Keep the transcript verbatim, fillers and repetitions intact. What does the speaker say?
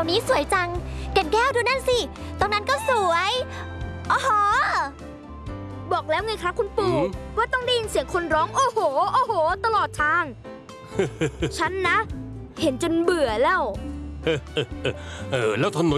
นี้สวยจังแก่นแก้วดูนั่นสิตรงนั้นก็สวยโอ้โหบอกแล้วไงคะคุณปู่ว่าต้องได้ยินเสียงคนร้องโอ้โหโอ้โหตลอดทาง ฉันนะเห็นจนเบื่อแล้วเออแล้วถนน